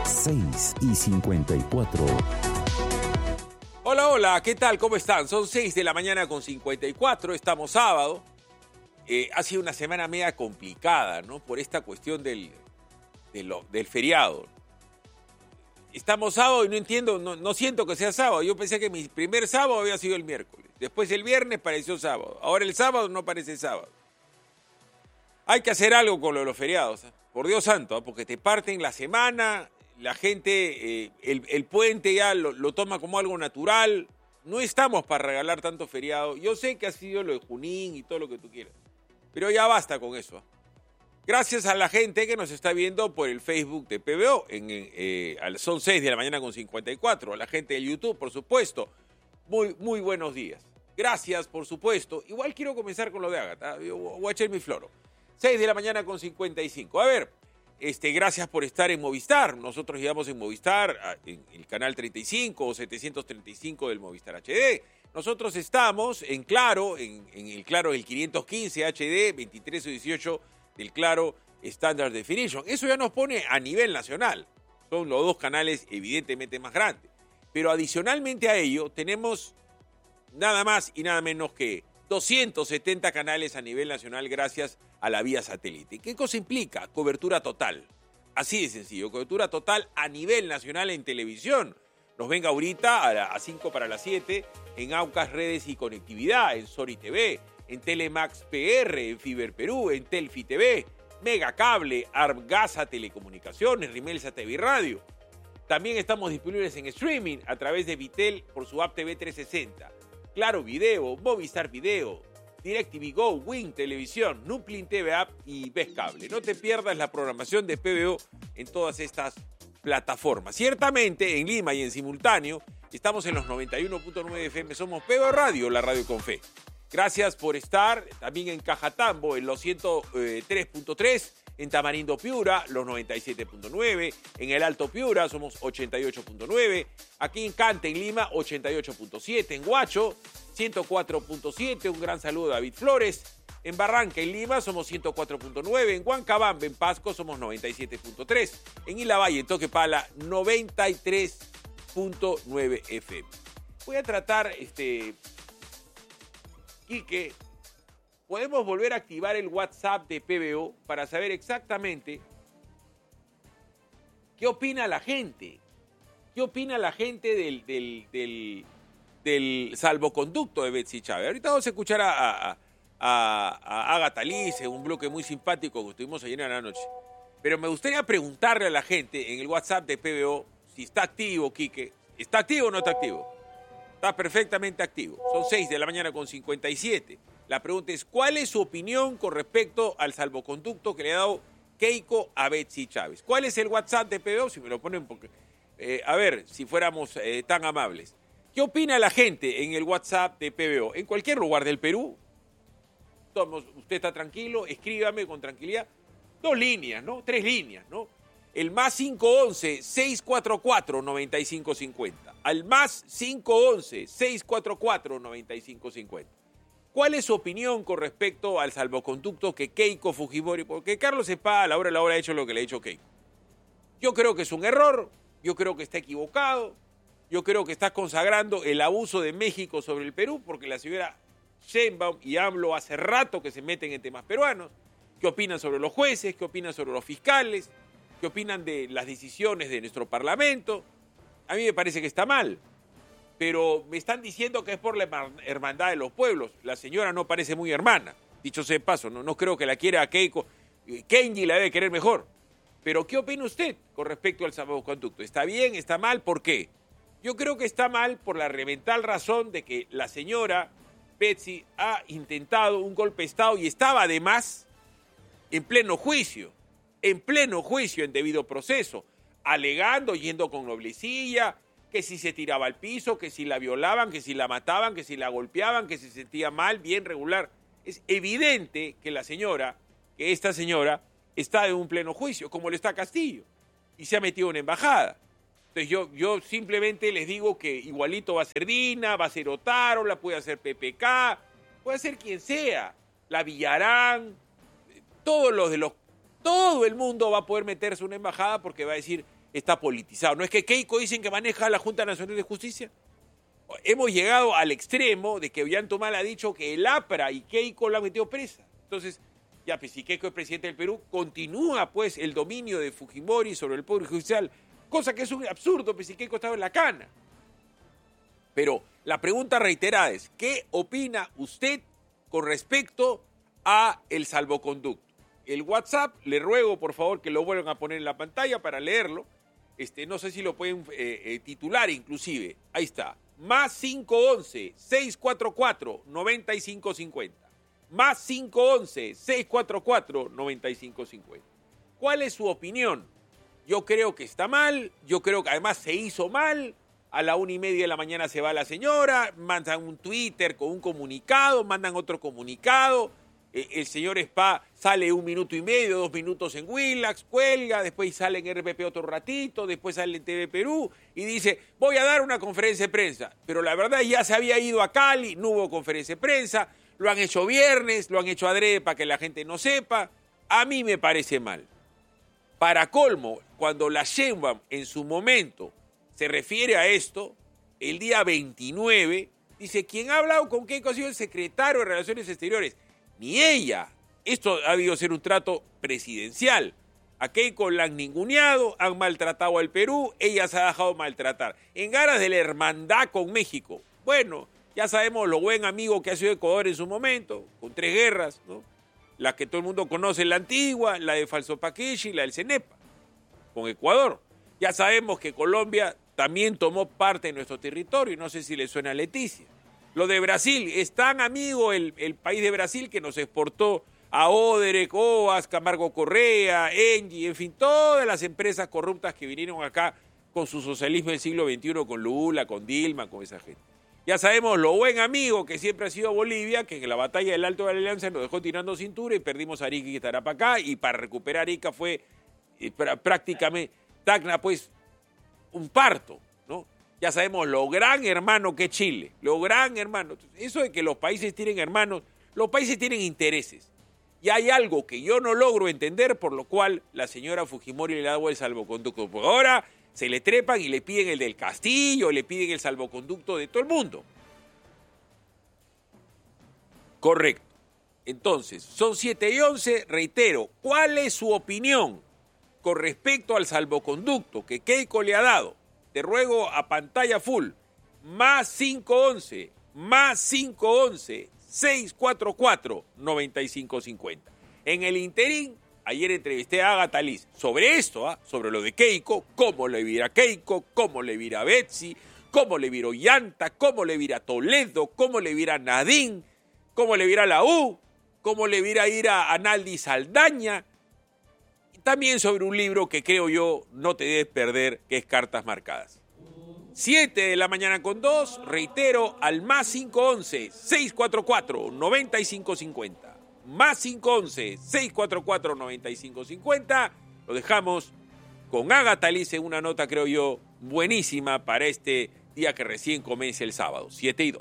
6:54. Hola, hola, ¿qué tal? ¿Cómo están? Son 6 de la mañana con 54, estamos sábado. Ha sido una semana media complicada, ¿no? Por esta cuestión del feriado. Estamos sábado y no entiendo, no siento que sea sábado. Yo pensé que mi primer sábado había sido el miércoles. Después el viernes pareció sábado. Ahora el sábado no parece sábado. Hay que hacer algo con los feriados, ¿eh? Por Dios santo, ¿eh? Porque te parten la semana, la gente, el puente ya lo toma como algo natural. No estamos para regalar tanto feriado. Yo sé que ha sido lo de Junín y todo lo que tú quieras, pero ya basta con eso. Gracias a la gente que nos está viendo por el Facebook de PBO. Son 6 de la mañana con 54. A la gente de YouTube, por supuesto. Muy buenos días. Gracias, por supuesto. Igual quiero comenzar con lo de Ágata. Voy a echar mi floro. 6 de la mañana con 55. A ver, gracias por estar en Movistar. Nosotros llegamos en Movistar, en el canal 35 o 735 del Movistar HD. Nosotros estamos en Claro, en el Claro del 515 HD, 23 o 18 del Claro Standard Definition. Eso ya nos pone a nivel nacional. Son los dos canales evidentemente más grandes. Pero adicionalmente a ello tenemos nada más y nada menos que 270 canales a nivel nacional gracias a la vía satélite. ¿Qué cosa implica? Cobertura total. Así de sencillo, cobertura total a nivel nacional en televisión. Nos ven ahorita a 5 para las 7 en Aucas Redes y Conectividad, en Sori TV, en Telemax PR, en Fiber Perú, en Telfi TV, Mega Cable, Argasa Telecomunicaciones, Rimelsa TV Radio. También estamos disponibles en streaming a través de Vitel por su app TV 360. Claro Video, Movistar Video, DirecTV Go, Win Televisión, Nuplin TV App y Ves Cable. No te pierdas la programación de PBO en todas estas plataformas. Ciertamente, en Lima y en simultáneo, estamos en los 91.9 FM. Somos PBO Radio, la radio con fe. Gracias por estar también en Cajatambo, en los 103.3, en Tamarindo Piura, los 97.9, en el Alto Piura somos 88.9, aquí en Cante, en Lima, 88.7, en Huacho, 104.7, un gran saludo a David Flores, en Barranca, en Lima, somos 104.9, en Huancabamba, en Pasco, somos 97.3, en Ilavalle, en Toquepala, 93.9 FM. Voy a tratar, Quique, podemos volver a activar el WhatsApp de PBO para saber exactamente qué opina la gente. ¿Qué opina la gente del salvoconducto de Betsy Chávez? Ahorita vamos a escuchar a Ágata Liz en un bloque muy simpático que estuvimos ayer en la noche. Pero me gustaría preguntarle a la gente en el WhatsApp de PBO si está activo, Quique. ¿Está activo o no está activo? Está perfectamente activo. Son 6 de la mañana con 57. La pregunta es, ¿cuál es su opinión con respecto al salvoconducto que le ha dado Keiko a Betsy Chávez? ¿Cuál es el WhatsApp de PBO? Si me lo ponen, porque, a ver, si fuéramos tan amables. ¿Qué opina la gente en el WhatsApp de PBO? En cualquier lugar del Perú. Usted está tranquilo, escríbame con tranquilidad. 2 líneas, ¿no? 3 líneas, ¿no? El más 511-644-9550. Al más 511-644-9550. ¿Cuál es su opinión con respecto al salvoconducto que Keiko Fujimori, porque Carlos Espada a la hora ha hecho lo que le ha hecho Keiko? Yo creo que es un error, yo creo que está equivocado, yo creo que está consagrando el abuso de México sobre el Perú, porque la señora Sheinbaum y AMLO hace rato que se meten en temas peruanos. ¿Qué opinan sobre los jueces? ¿Qué opinan sobre los fiscales? ¿Qué opinan de las decisiones de nuestro Parlamento? A mí me parece que está mal, pero me están diciendo que es por la hermandad de los pueblos. La señora no parece muy hermana, dicho sea de paso, no creo que la quiera a Keiko. Kenji la debe querer mejor. Pero ¿qué opina usted con respecto al salvoconducto? ¿Está bien? ¿Está mal? ¿Por qué? Yo creo que está mal por la elemental razón de que la señora Betsy ha intentado un golpe de Estado y estaba además en pleno juicio, en debido proceso, alegando, yendo con noblecilla, que si se tiraba al piso, que si la violaban, que si la mataban, que si la golpeaban, que se sentía mal, bien, regular. Es evidente que esta señora está en un pleno juicio, como lo está Castillo, y se ha metido en una embajada. Entonces yo simplemente les digo que igualito va a ser Dina, va a ser Otárola, puede ser PPK, puede ser quien sea, la Villarán, todo el mundo va a poder meterse en una embajada porque va a decir, está politizado. ¿No es que Keiko dicen que maneja la Junta Nacional de Justicia? Hemos llegado al extremo de que Ollanta-Humala ha dicho que el APRA y Keiko la han metido presa. Entonces, ya, pues si Keiko es presidente del Perú, continúa pues el dominio de Fujimori sobre el Poder Judicial, cosa que es un absurdo, pues si Keiko estaba en la cana. Pero la pregunta reiterada es, ¿qué opina usted con respecto a el salvoconducto? El WhatsApp, le ruego por favor que lo vuelvan a poner en la pantalla para leerlo. No sé si lo pueden titular inclusive. Ahí está. Más 511-644-9550. Más 511-644-9550. ¿Cuál es su opinión? Yo creo que está mal. Yo creo que además se hizo mal. A la 1:30 de la mañana se va la señora. Mandan un Twitter con un comunicado. Mandan otro comunicado. El señor Spa sale 1 minuto y medio, 2 minutos en Willax, cuelga, después sale en RPP otro ratito, después sale en TV Perú y dice, voy a dar una conferencia de prensa. Pero la verdad ya se había ido a Cali, no hubo conferencia de prensa, lo han hecho viernes, lo han hecho adrede para que la gente no sepa. A mí me parece mal. Para colmo, cuando la Sheinbaum en su momento se refiere a esto, el día 29, dice, quien ha hablado con Keiko ha sido el secretario de Relaciones Exteriores. Ni ella. Esto ha debido ser un trato presidencial. A Keiko la han ninguneado, han maltratado al Perú, ella se ha dejado maltratar. En aras de la hermandad con México. Bueno, ya sabemos lo buen amigo que ha sido Ecuador en su momento, con 3 guerras, ¿no? La que todo el mundo conoce, la antigua, la de Falso Paqueshi y la del Cenepa, con Ecuador. Ya sabemos que Colombia también tomó parte de nuestro territorio, y no sé si le suena a Leticia. Lo de Brasil, es tan amigo el país de Brasil que nos exportó a Odere, Coas, Camargo Correa, Engie, en fin, todas las empresas corruptas que vinieron acá con su socialismo del siglo XXI, con Lula, con Dilma, con esa gente. Ya sabemos lo buen amigo que siempre ha sido Bolivia, que en la batalla del Alto de la Alianza nos dejó tirando cintura y perdimos Arica y Tarapacá, y para recuperar Arica fue prácticamente, Tacna pues, un parto, ¿no? Ya sabemos lo gran hermano que es Chile, lo gran hermano. Eso de que los países tienen hermanos, los países tienen intereses. Y hay algo que yo no logro entender, por lo cual la señora Fujimori le da el salvoconducto. Porque ahora se le trepan y le piden el del Castillo, le piden el salvoconducto de todo el mundo. Correcto. Entonces, son 7:11, reitero, ¿cuál es su opinión con respecto al salvoconducto que Keiko le ha dado? Te ruego a pantalla full, más 511-644-9550. En el interín, ayer entrevisté a Agatha Liz sobre esto, sobre lo de Keiko, cómo le vira Keiko, cómo le vira Betsy, cómo le vira Ollanta, cómo le vira Toledo, cómo le vira Nadine, cómo le vira la U, cómo le vira ir a Analdi Saldaña. También sobre un libro que creo yo no te debes perder, que es Cartas Marcadas. 7:02 a.m, reitero, al más 511-644-9550. Más 511-644-9550. Lo dejamos con Agatha Liz en una nota, creo yo, buenísima para este día que recién comienza el sábado, 7:02.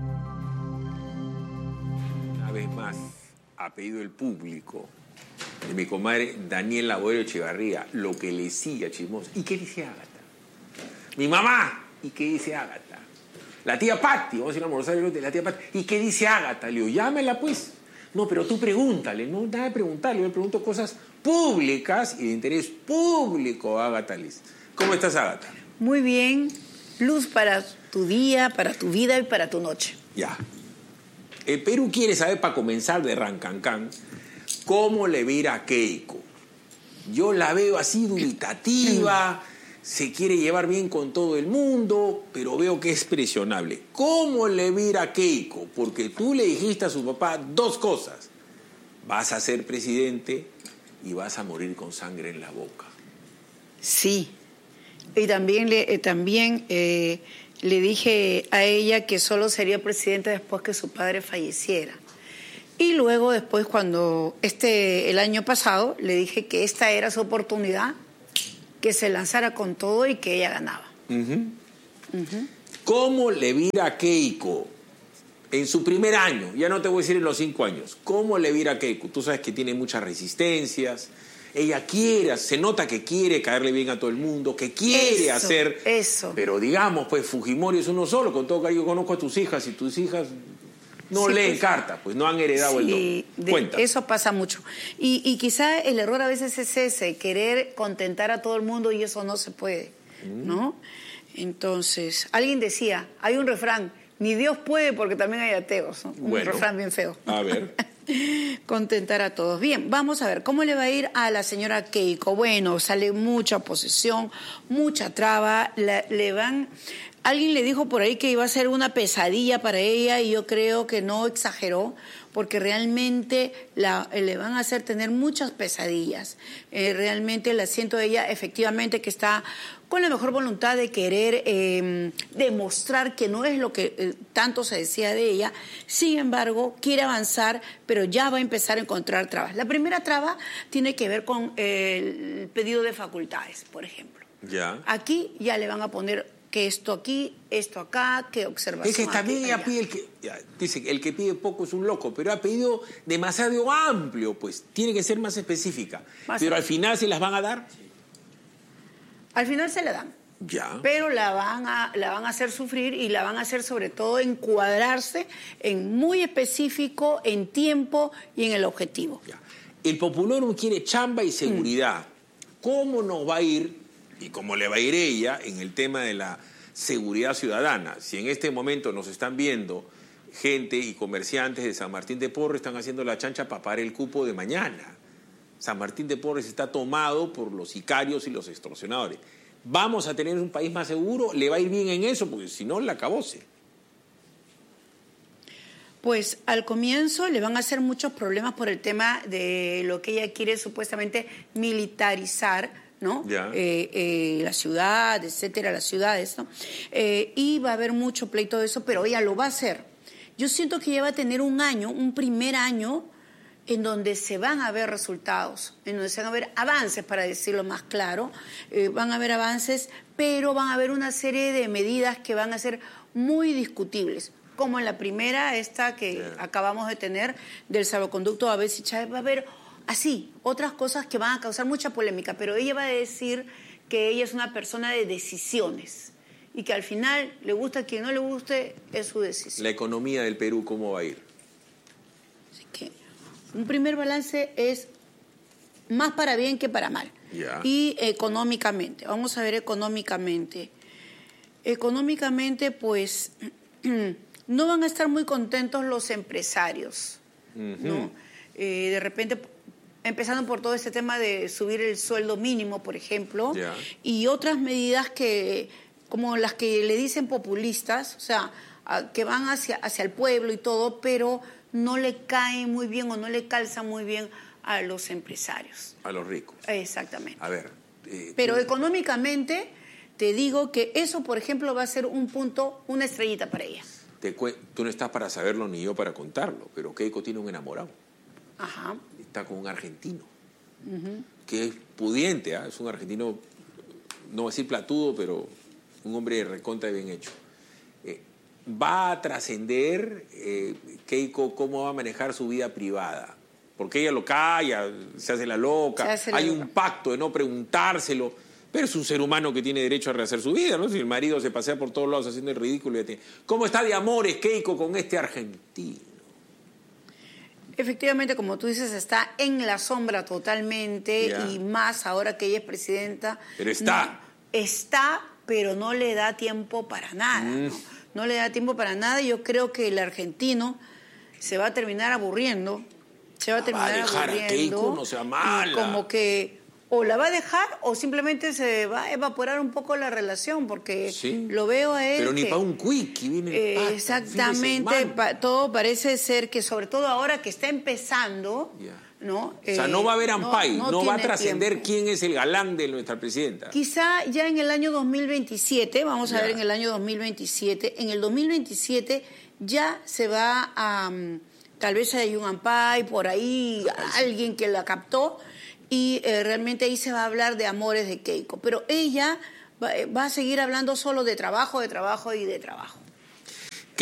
Una vez más, a pedido del público, de mi comadre Daniela Boero Echevarría, lo que le decía Chismoso. ¿Y qué dice Agatha? Mi mamá. ¿Y qué dice Agatha? La tía Patti, vamos a ir a almorzar la tía Patti. ¿Y qué dice Agatha? Le digo, llámela pues. No, pero tú pregúntale, no nada de preguntarle, yo le pregunto cosas públicas y de interés público, Agatha Liz. ¿Cómo estás, Agatha? Muy bien, luz para tu día, para tu vida y para tu noche. Ya. El Perú quiere saber, para comenzar de Rancancán, cómo le vira a Keiko. Yo la veo así dubitativa, se quiere llevar bien con todo el mundo, pero veo que es presionable. ¿Cómo le vira a Keiko? Porque tú le dijiste a su papá 2 cosas. Vas a ser presidente y vas a morir con sangre en la boca. Sí. Y también le dije a ella que solo sería presidenta después que su padre falleciera. Y luego después, cuando el año pasado, le dije que esta era su oportunidad, que se lanzara con todo y que ella ganaba. ¿Cómo le vira a Keiko en su primer año? Ya no te voy a decir en los 5 años. ¿Cómo le vira a Keiko? Tú sabes que tiene muchas resistencias, ella quiere, se nota que quiere caerle bien a todo el mundo, que quiere hacer... Eso. Pero digamos, pues Fujimori es uno solo, con todo cariño. Yo conozco a tus hijas y tus hijas no leen pues, cartas, pues no han heredado el don. Cuenta. Eso pasa mucho. Y quizá el error a veces es ese, querer contentar a todo el mundo y eso no se puede, ¿no? Entonces, alguien decía, hay un refrán, ni Dios puede porque también hay ateos, ¿no? Un refrán bien feo. A ver. Contentar a todos. Bien, vamos a ver, ¿cómo le va a ir a la señora Keiko? Bueno, sale mucha oposición, mucha traba, alguien le dijo por ahí que iba a ser una pesadilla para ella y yo creo que no exageró, porque realmente le van a hacer tener muchas pesadillas. Realmente la siento ella efectivamente que está con la mejor voluntad de querer demostrar que no es lo que tanto se decía de ella. Sin embargo, quiere avanzar, pero ya va a empezar a encontrar trabas. La primera traba tiene que ver con el pedido de facultades, por ejemplo. Ya. Aquí ya le van a poner que esto aquí, esto acá, que observación. Es que también aquí, ella pide dice, el que pide poco es un loco, pero ha pedido demasiado amplio, pues tiene que ser más específica. Pero al final se las van a dar. Al final se la dan. Ya. Pero la van a hacer sufrir y la van a hacer sobre todo encuadrarse en muy específico, en tiempo y en el objetivo. Ya. El Populorum quiere chamba y seguridad. ¿Cómo nos va a ir y cómo le va a ir ella en el tema de la seguridad ciudadana? Si en este momento nos están viendo gente y comerciantes de San Martín de Porres, están haciendo la chancha para pagar el cupo de mañana. San Martín de Porres está tomado por los sicarios y los extorsionadores. ¿Vamos a tener un país más seguro? ¿Le va a ir bien en eso? Porque si no, la acabose. Pues al comienzo le van a hacer muchos problemas por el tema de lo que ella quiere supuestamente militarizar, ¿no? La ciudad, etcétera, las ciudades, ¿no? Y va a haber mucho pleito de eso, pero ella lo va a hacer. Yo siento que ella va a tener un primer año, en donde se van a ver resultados, en donde se van a ver avances, para decirlo más claro, van a haber avances, pero van a haber una serie de medidas que van a ser muy discutibles, como en la primera, esta que acabamos de tener, del salvoconducto Babés y Chávez. Va a haber así otras cosas que van a causar mucha polémica, pero ella va a decir que ella es una persona de decisiones y que al final, le gusta a quien no le guste, es su decisión. La economía del Perú, ¿cómo va a ir? Así que un primer balance es más para bien que para mal. Ya. Y económicamente, vamos a ver económicamente. Económicamente, pues, no van a estar muy contentos los empresarios, ¿no? De repente, empezando por todo este tema de subir el sueldo mínimo, por ejemplo, y otras medidas como las que le dicen populistas, o sea, que van hacia el pueblo y todo, pero no le caen muy bien o no le calzan muy bien a los empresarios. A los ricos. Exactamente. A ver. Pero económicamente, te digo que eso, por ejemplo, va a ser un punto, una estrellita para ella. Tú no estás para saberlo ni yo para contarlo, pero Keiko tiene un enamorado. Ajá. Está con un argentino, que es pudiente, es un argentino, no voy a decir platudo, pero un hombre recontra y bien hecho. ¿Va a trascender Keiko cómo va a manejar su vida privada? Porque ella lo calla, se hace la loca, hay un pacto de no preguntárselo, pero es un ser humano que tiene derecho a rehacer su vida, ¿no? Si el marido se pasea por todos lados haciendo el ridículo, ¿cómo está de amores Keiko con este argentino? Efectivamente, como tú dices, está en la sombra totalmente y más ahora que ella es presidenta. Pero está. Está, pero no le da tiempo para nada, ¿no? No le da tiempo para nada. Yo creo que el argentino se va a terminar aburriendo. Va a dejar a Keiko, no sea mala. Y como que o la va a dejar o simplemente se va a evaporar un poco la relación, porque lo veo a él. Pero ni para un quickie viene. Exactamente, todo parece ser que, sobre todo ahora que está empezando, ¿no? O sea, no va a haber ampay, no va a trascender tiempo. quién es el galán de nuestra presidenta. Quizá ya en el año 2027, vamos a ver en el año 2027, en el 2027 ya se va a, tal vez hay un ampay por ahí, alguien que la captó, y realmente ahí se va a hablar de amores de Keiko. Pero ella va a seguir hablando solo de trabajo y de trabajo.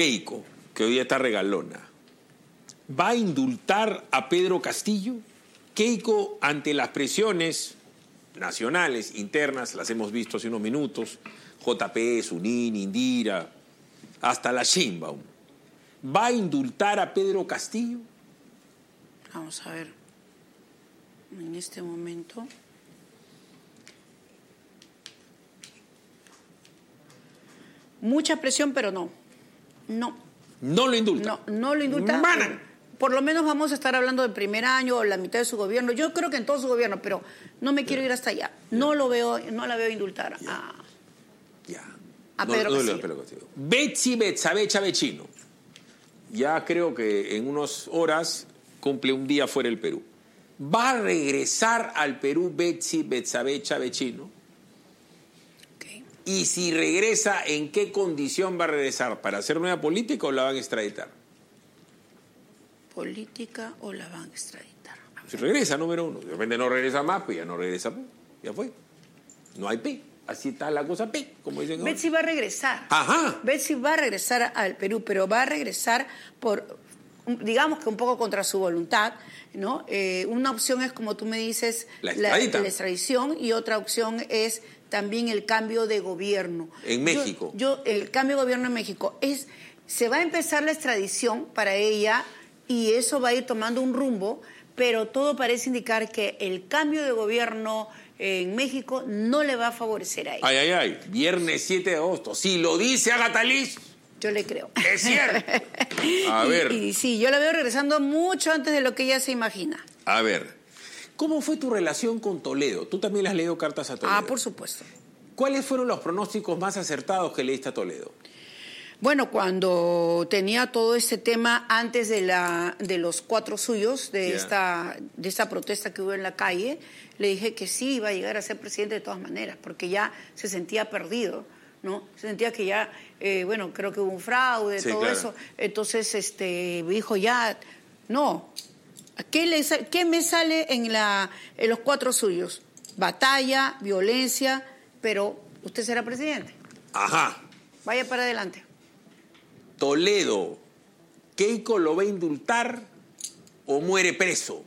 Keiko, que hoy día está regalona, ¿va a indultar a Pedro Castillo? Keiko, ante las presiones nacionales, internas, las hemos visto hace unos minutos, JP, Sunín, Indira, hasta la Sheinbaum, ¿va a indultar a Pedro Castillo? Vamos a ver. En este momento. Mucha presión, pero no. No. No lo indulta. No lo indulta. ¡Mana! Por lo menos vamos a estar hablando del primer año o la mitad de su gobierno. Yo creo que en todo su gobierno, pero no me quiero ir hasta allá. No la veo indultar a Pedro Castillo. Betsy Betsabe Chavechino. Ya creo que en unas horas cumple un día fuera del Perú. ¿Va a regresar al Perú Betsy Betsabe Chavechino? Okay. Y si regresa, ¿en qué condición va a regresar? ¿Para hacer nueva política o la van a extraditar? ¿Política o la van a extraditar? Si regresa, número uno. De repente no regresa más, pues ya no regresa, pues. Ya fue. No hay P. Así está la cosa P, como dicen ahora. Betsy va a regresar. Ajá. Betsy va a regresar al Perú, pero va a regresar por, digamos que un poco contra su voluntad, ¿no? Una opción es, como tú me dices, la extradición, y otra opción es también el cambio de gobierno. En México. El cambio de gobierno en México. Se va a empezar la extradición para ella y eso va a ir tomando un rumbo, pero todo parece indicar que el cambio de gobierno en México no le va a favorecer a ella. Ay. Viernes 7 de agosto. Si lo dice Agatha Liz, yo le creo. es cierto. A ver. Y sí, yo la veo regresando mucho antes de lo que ella se imagina. A ver, ¿cómo fue tu relación con Toledo? Tú también le has leído cartas a Toledo. Por supuesto. ¿Cuáles fueron los pronósticos más acertados que leíste a Toledo? Bueno, cuando tenía todo este tema antes de los 4 suyos, de esta protesta que hubo en la calle, le dije que sí iba a llegar a ser presidente de todas maneras, porque ya se sentía perdido, ¿no? Se sentía que ya, creo que hubo un fraude, todo claro. Eso. Entonces, me dijo ya, no, ¿qué me sale en los 4 suyos? Batalla, violencia, pero usted será presidente. Ajá. Vaya para adelante. Toledo, ¿Keiko lo va a indultar o muere preso?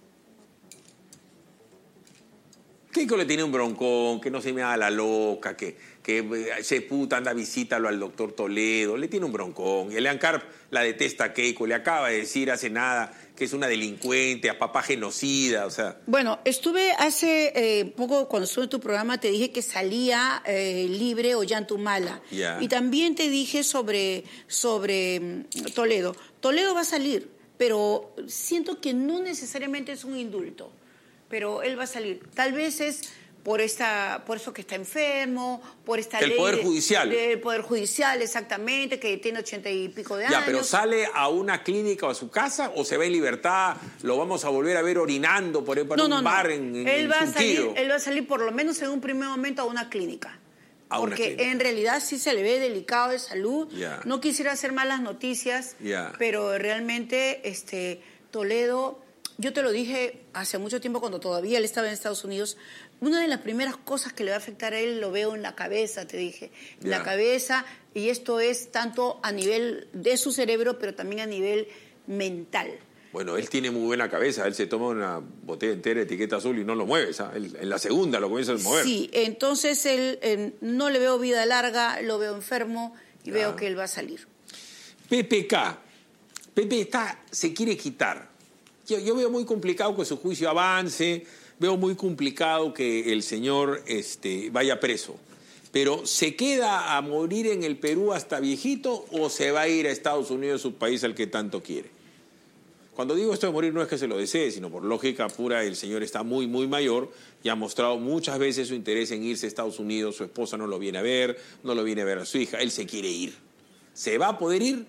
Keiko le tiene un broncón, que no se me haga la loca, que se puta, anda, visítalo al doctor Toledo, le tiene un broncón. Y Elian Carp la detesta a Keiko, le acaba de decir hace nada que es una delincuente, a papá genocida, o sea. Bueno, estuve hace poco, cuando estuve en tu programa, te dije que salía libre Ollanta Humala. Yeah. Y también te dije sobre Toledo. Toledo va a salir, pero siento que no necesariamente es un indulto, pero él va a salir. Tal vez es por eso que está enfermo, por esta ley... El Poder Judicial. Del Poder Judicial, exactamente, que tiene 80 y pico de años. Ya, pero ¿sale a una clínica o a su casa o se va en libertad? ¿Lo vamos a volver a ver orinando por ahí para un bar en él va Surquillo? Él va a salir por lo menos en un primer momento a una clínica. Porque clínica. En realidad sí se le ve delicado de salud. Yeah. No quisiera hacer malas noticias, pero realmente Toledo... Yo te lo dije hace mucho tiempo cuando todavía él estaba en Estados Unidos. Una de las primeras cosas que le va a afectar a él lo veo en la cabeza, te dije. En la cabeza, y esto es tanto a nivel de su cerebro, pero también a nivel mental. Bueno, él tiene muy buena cabeza. Él se toma una botella entera de etiqueta azul y no lo mueve. ¿Sabes? En la segunda lo comienza a mover. Sí, entonces él no le veo vida larga, lo veo enfermo y veo que él va a salir. PPK. Pepe se quiere quitar. Yo veo muy complicado que su juicio avance, veo muy complicado que el señor vaya preso. Pero ¿se queda a morir en el Perú hasta viejito o se va a ir a Estados Unidos, su país al que tanto quiere? Cuando digo esto de morir no es que se lo desee, sino por lógica pura, el señor está muy, muy mayor y ha mostrado muchas veces su interés en irse a Estados Unidos. Su esposa no lo viene a ver, no lo viene a ver a su hija. Él se quiere ir. ¿Se va a poder ir?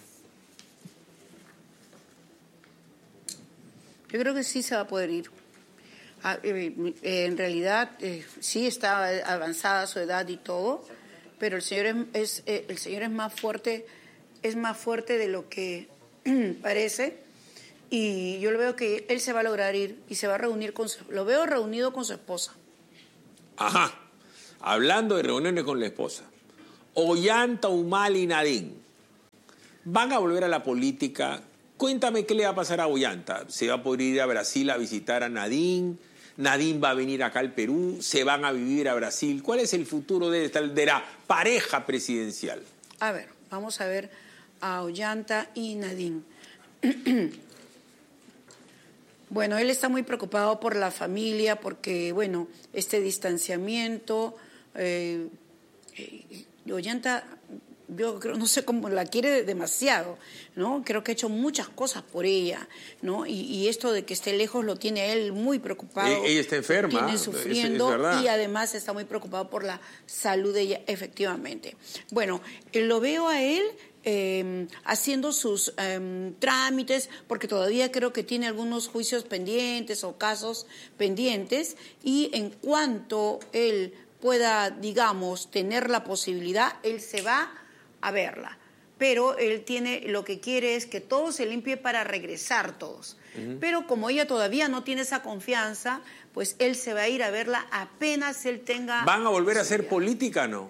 Yo creo que sí se va a poder ir. En realidad sí está avanzada su edad y todo, pero el señor es más fuerte de lo que parece, y yo lo veo que él se va a lograr ir y se va a reunir lo veo reunido con su esposa. Ajá. Hablando de reuniones con la esposa, Ollanta Humala y Nadine van a volver a la política Cuéntame qué le va a pasar a Ollanta. ¿Se va a poder ir a Brasil a visitar a Nadine? ¿Nadine va a venir acá al Perú? ¿Se van a vivir a Brasil? ¿Cuál es el futuro de la pareja presidencial? A ver, vamos a ver a Ollanta y Nadine. Bueno, él está muy preocupado por la familia porque, bueno, este distanciamiento, Ollanta, yo creo, no sé cómo la quiere demasiado, ¿no? Creo que ha hecho muchas cosas por ella, ¿no? Y esto de que esté lejos lo tiene a él muy preocupado. Ella está enferma. Lo tiene sufriendo, es verdad. y además está muy preocupado por la salud de ella, efectivamente. Bueno, lo veo a él haciendo sus trámites, porque todavía creo que tiene algunos juicios pendientes o casos pendientes, y en cuanto él pueda, digamos, tener la posibilidad, él se va a verla. Pero él tiene, lo que quiere es que todo se limpie para regresar todos. Pero como ella todavía no tiene esa confianza, pues él se va a ir a verla apenas él tenga... ¿Van a volver a hacer política, no?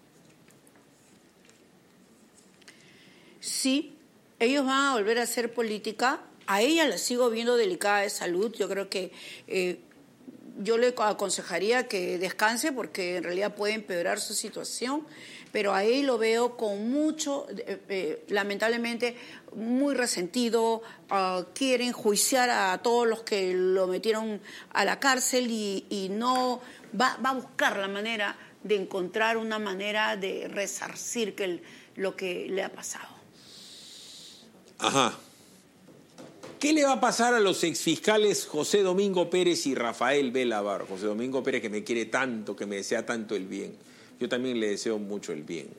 Sí, ellos van a volver a hacer política. A ella la sigo viendo delicada de salud. Yo creo que yo le aconsejaría que descanse porque en realidad puede empeorar su situación. Pero a él lo veo con mucho, lamentablemente, muy resentido. Quiere enjuiciar a todos los que lo metieron a la cárcel y no va a buscar la manera de encontrar una manera de resarcir lo que le ha pasado. Ajá. ¿Qué le va a pasar a los exfiscales José Domingo Pérez y Rafael Vela Barba? José Domingo Pérez, que me quiere tanto, que me desea tanto el bien. Yo también le deseo mucho el bien.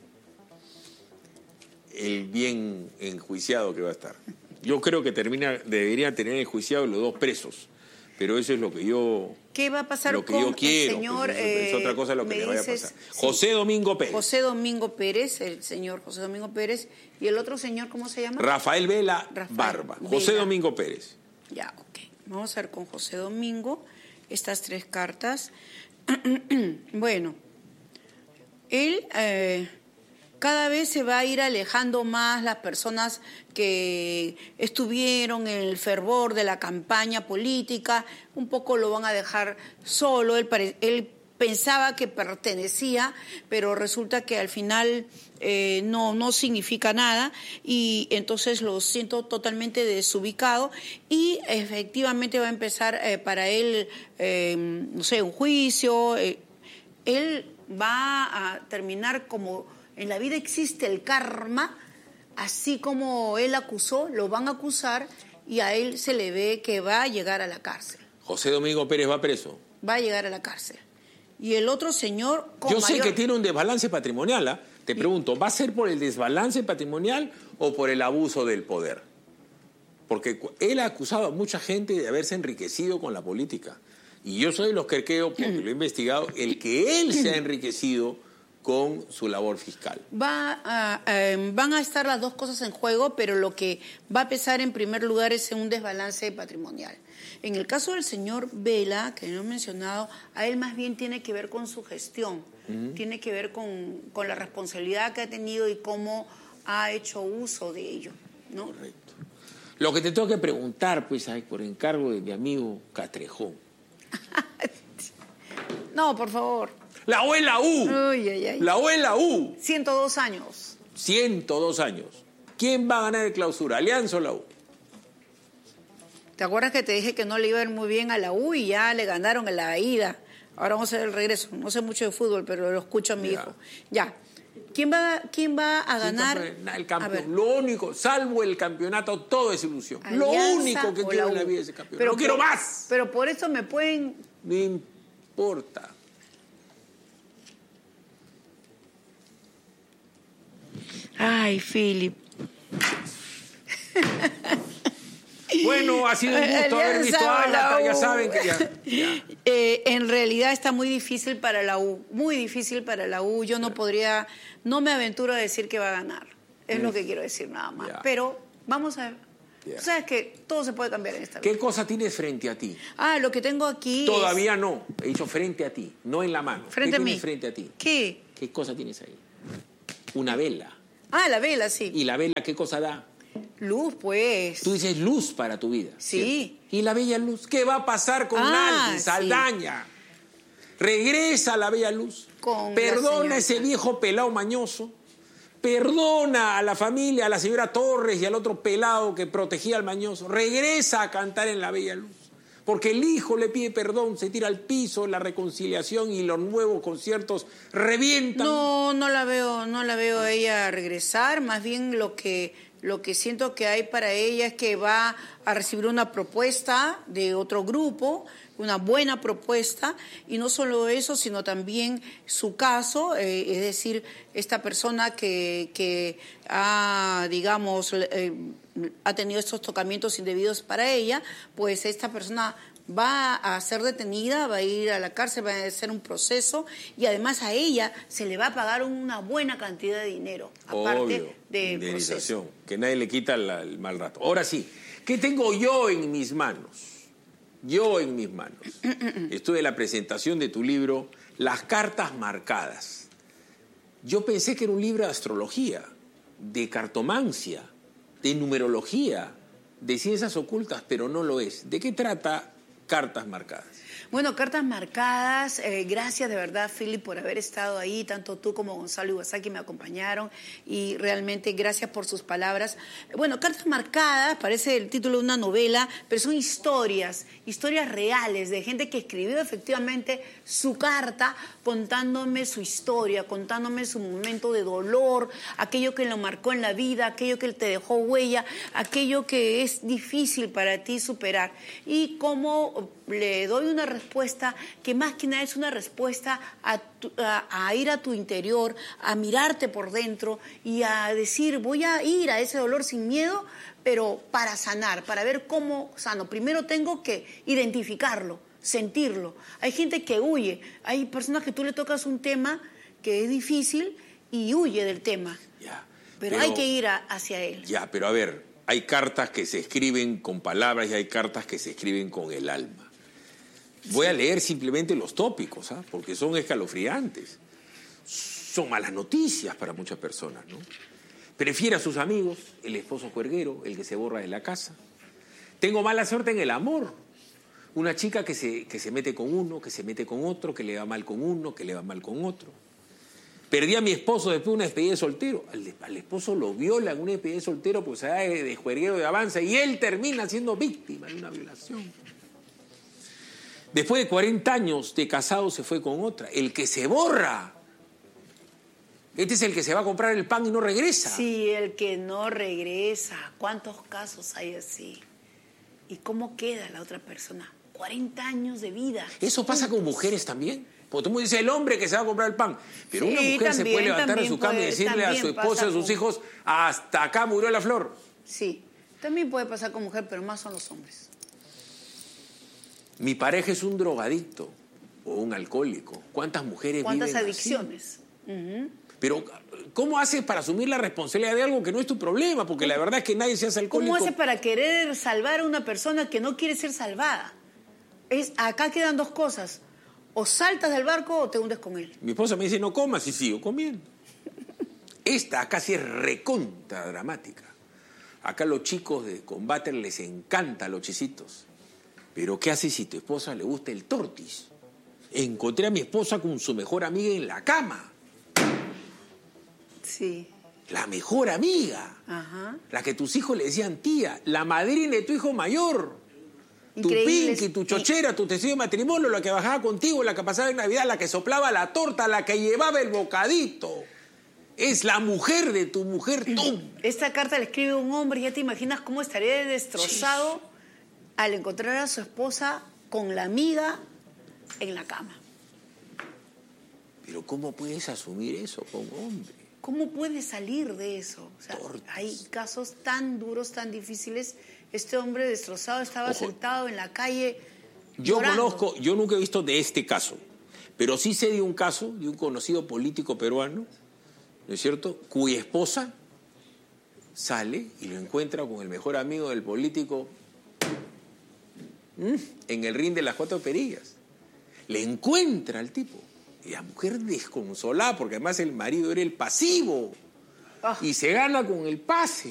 El bien enjuiciado que va a estar. Yo creo que deberían tener enjuiciados los dos presos. Pero eso es lo que yo... ¿Qué va a pasar lo que con yo quiero, el señor? Es otra cosa lo que le vaya a pasar. Sí. José Domingo Pérez. José Domingo Pérez, el señor José Domingo Pérez. ¿Y el otro señor cómo se llama? Rafael Vela Barba. José Domingo Pérez. Ya, ok. Vamos a ver con José Domingo estas tres cartas. Bueno, él cada vez se va a ir alejando más las personas que estuvieron en el fervor de la campaña política, un poco lo van a dejar solo. Él pensaba que pertenecía, pero resulta que al final no significa nada, y entonces lo siento totalmente desubicado, y efectivamente va a empezar para él, no sé, un juicio. Él va a terminar como... En la vida existe el karma, así como él acusó, lo van a acusar, y a él se le ve que va a llegar a la cárcel. José Domingo Pérez va preso. Va a llegar a la cárcel. Y el otro señor... Yo sé que tiene un desbalance patrimonial, ¿eh? Te pregunto, ¿va a ser por el desbalance patrimonial o por el abuso del poder? Porque él ha acusado a mucha gente de haberse enriquecido con la política. Y yo soy de los que creo, porque lo he investigado, el que él se ha enriquecido con su labor fiscal. Van a estar las dos cosas en juego, pero lo que va a pesar en primer lugar es un desbalance patrimonial. En el caso del señor Vela, que no he mencionado, a él más bien tiene que ver con su gestión, tiene que ver con la responsabilidad que ha tenido y cómo ha hecho uso de ello, ¿no? Correcto. Lo que te tengo que preguntar, pues, por encargo de mi amigo Castrejón. No, por favor. La U es la U. Uy, ay, ay. La U es la U. 102 años. 102 años. ¿Quién va a ganar el clausura? ¿Alianza o la U? ¿Te acuerdas que te dije que no le iba a ir muy bien a la U y ya le ganaron en la ida? Ahora vamos a ver el regreso. No sé mucho de fútbol, pero lo escucho a mi hijo. Ya. ¿Quién va a ganar? El campeón. Lo único, salvo el campeonato, todo es ilusión. Lo único que quiero en la vida es el campeón. Pero no quiero más. Pero por eso me pueden... No importa. Ay, Philip. Bueno, ha sido un gusto haber visto a Ágata, ya saben que ya. En realidad está muy difícil para la U, muy difícil para la U. Yo no me aventuro a decir que va a ganar. Es lo que quiero decir nada más. Pero vamos a ver. Tú sabes que todo se puede cambiar en esta vida. ¿Qué cosa tienes frente a ti? Lo que tengo aquí Todavía no. He dicho frente a ti, no en la mano. Frente a mí. Frente a ti. ¿Qué? ¿Qué cosa tienes ahí? Una vela. La vela, sí. ¿Y la vela qué cosa da? Luz, pues. Tú dices luz para tu vida. Sí. ¿Cierto? ¿Y la bella luz? ¿Qué va a pasar con Naldi Saldaña? Regresa a la bella luz. Perdona a ese viejo pelado mañoso. Perdona a la familia, a la señora Torres y al otro pelado que protegía al mañoso. Regresa a cantar en la bella luz. Porque el hijo le pide perdón, se tira al piso, la reconciliación y los nuevos conciertos revientan. No la veo a ella regresar. Más bien lo que siento que hay para ella es que va a recibir una propuesta de otro grupo, una buena propuesta, y no solo eso, sino también su caso, es decir, esta persona que ha, digamos, ha tenido estos tocamientos indebidos para ella, pues esta persona va a ser detenida, va a ir a la cárcel, va a hacer un proceso y además a ella se le va a pagar una buena cantidad de dinero, aparte de indemnización, que nadie le quita el mal rato. Ahora sí, ¿qué tengo yo en mis manos? Esto de la presentación de tu libro, Las cartas marcadas. Yo pensé que era un libro de astrología, de cartomancia, de numerología, de ciencias ocultas, pero no lo es. ¿De qué trata Cartas Marcadas? Bueno, Cartas Marcadas, gracias de verdad, Philip, por haber estado ahí, tanto tú como Gonzalo Iwasaki me acompañaron y realmente gracias por sus palabras. Bueno, Cartas Marcadas parece el título de una novela, pero son historias reales de gente que escribió efectivamente su carta contándome su historia, contándome su momento de dolor, aquello que lo marcó en la vida, aquello que te dejó huella, aquello que es difícil para ti superar y cómo le doy una respuesta que más que nada es una respuesta a ir a tu interior, a mirarte por dentro y a decir, voy a ir a ese dolor sin miedo, pero para sanar, para ver cómo sano. Primero tengo que identificarlo, sentirlo. Hay gente que huye, hay personas que tú le tocas un tema que es difícil y huye del tema. Pero hay que ir hacia él. Ya, pero a ver, hay cartas que se escriben con palabras y hay cartas que se escriben con el alma. Voy a leer simplemente los tópicos, porque son escalofriantes. Son malas noticias para muchas personas, ¿no? Prefiere a sus amigos, el esposo juerguero, el que se borra de la casa. Tengo mala suerte en el amor. Una chica que se mete con uno, que se mete con otro, que le va mal con uno, que le va mal con otro. Perdí a mi esposo después de una despedida de soltero. Al esposo lo violan en una despedida de soltero, pues se da de juerguero de avanza y él termina siendo víctima de una violación. Después de 40 años de casado se fue con otra. El que se borra. Este es el que se va a comprar el pan y no regresa. Sí, el que no regresa. ¿Cuántos casos hay así? ¿Y cómo queda la otra persona? 40 años de vida. ¿Eso pasa con mujeres también? Porque tú me dices el hombre que se va a comprar el pan. Pero sí, una mujer también, se puede levantar en su cama y decirle a su esposo y a sus hijos, hasta acá murió la flor. Sí, también puede pasar con mujer, pero más son los hombres. Mi pareja es un drogadicto o un alcohólico. ¿Cuántas mujeres viven así? ¿Cuántas adicciones? Pero, ¿cómo haces para asumir la responsabilidad de algo que no es tu problema? Porque la verdad es que nadie se hace alcohólico. ¿Cómo haces para querer salvar a una persona que no quiere ser salvada? Acá quedan dos cosas. O saltas del barco o te hundes con él. Mi esposa me dice, no comas, y sigo comiendo. Esta casi es recontra dramática. Acá los chicos de combate les encanta los chisitos. Pero ¿qué haces si a tu esposa le gusta el tortis? Encontré a mi esposa con su mejor amiga en la cama. Sí. La mejor amiga. Ajá. La que tus hijos le decían tía. La madrina de tu hijo mayor. Increíble. Tu pinky, tu chochera, tu testigo de matrimonio, la que bajaba contigo, la que pasaba en Navidad, la que soplaba la torta, la que llevaba el bocadito. Es la mujer de tu mujer, tú. Esta carta la escribe un hombre, ya te imaginas cómo estaría destrozado al encontrar a su esposa con la amiga en la cama. Pero ¿cómo puedes asumir eso como hombre? ¿Cómo puedes salir de eso? O sea, hay casos tan duros, tan difíciles. Este hombre destrozado estaba sentado en la calle llorando. Yo nunca he visto de este caso, pero sí sé de un caso de un conocido político peruano, ¿no es cierto?, cuya esposa sale y lo encuentra con el mejor amigo del político en el ring de las 4 perillas. Le encuentra al tipo. Y la mujer desconsolada, porque además el marido era el pasivo. Y se gana con el pase.